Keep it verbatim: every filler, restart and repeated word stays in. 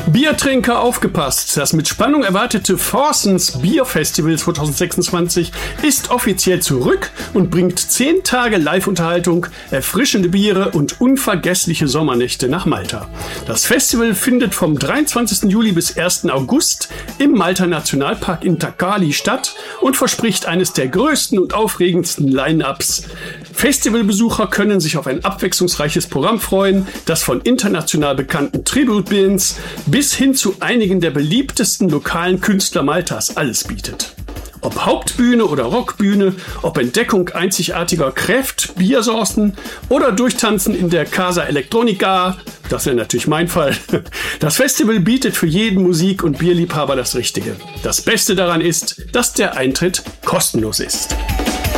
Biertrinker, aufgepasst! Das mit Spannung erwartete Forsens Bierfestival zwanzig sechsundzwanzig ist offiziell zurück und bringt zehn Tage Live-Unterhaltung, erfrischende Biere und unvergessliche Sommernächte nach Malta. Das Festival findet vom dreiundzwanzigsten Juli bis ersten August im Malta Nationalpark in Takali statt und verspricht eines der größten und aufregendsten Line-Ups. Festivalbesucher können sich auf ein abwechslungsreiches Programm freuen, das von international bekannten Tribute-Bands bis hin zu einigen der beliebtesten lokalen Künstler Maltas alles bietet. Ob Hauptbühne oder Rockbühne, ob Entdeckung einzigartiger Craft-Biersorten oder Durchtanzen in der Casa Electronica, das wäre natürlich mein Fall. Das Festival bietet für jeden Musik- und Bierliebhaber das Richtige. Das Beste daran ist, dass der Eintritt kostenlos ist.